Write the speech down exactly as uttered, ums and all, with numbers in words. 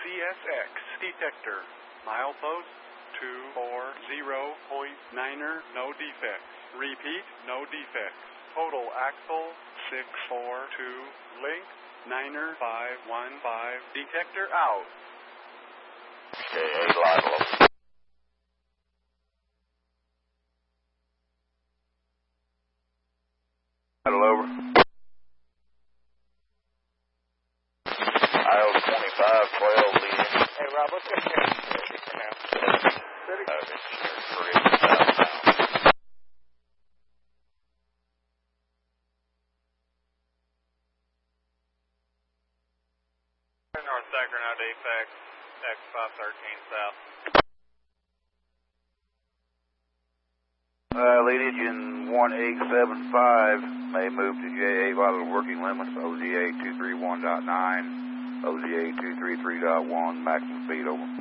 S X detector. Milepost two four zero point niner, no defects. Repeat, no defects. Total axle six four two, length niner five one five. Detector out. J eight live. Over. I O twenty-five twelve leading. Hey, Rob, let's get you for now. City? Okay, three southbound. North Sacramento defect, X five thirteen south. Uh, lead engine one eight seven five may move to J eight vital working limits, O Z A two three one point nine, O Z A two three three point one, maximum speed over.